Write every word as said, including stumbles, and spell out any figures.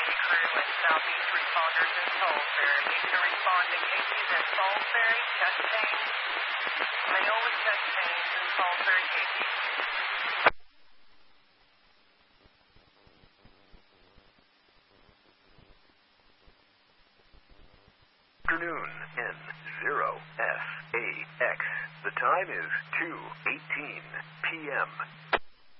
K crew and Southeast responders in Salisbury. You can respond to cases at Salisbury, check chains. Paola check chains in Salisbury, K P. Afternoon, N zero S A X. The time is two eighteen p m